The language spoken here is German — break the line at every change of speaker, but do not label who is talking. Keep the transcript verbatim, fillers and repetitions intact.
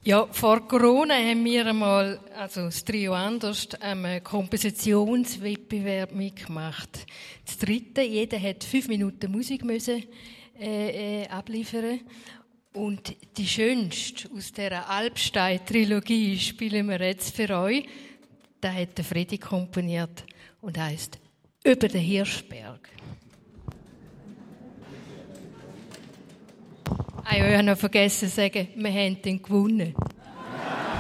Ja, vor Corona haben wir einmal, also das Trio Anders, einen Kompositionswettbewerb mitgemacht. Das dritte, jeder hat fünf Minuten Musik müssen, äh, äh, abliefern. Und die schönste aus dieser Alpstein-Trilogie spielen wir jetzt für euch. Da hat der Freddy komponiert und heisst «Über den Hirschberg». Ah ja, ich habe noch vergessen zu sagen, wir haben den gewonnen.